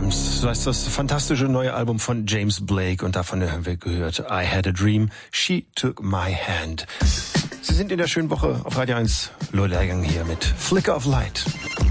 Times. So heißt das fantastische neue Album von James Blake und davon haben wir gehört I Had a Dream, She Took My Hand. Sie sind in der schönen Woche auf Radio 1. Lola Gang hier mit Flicker of Light.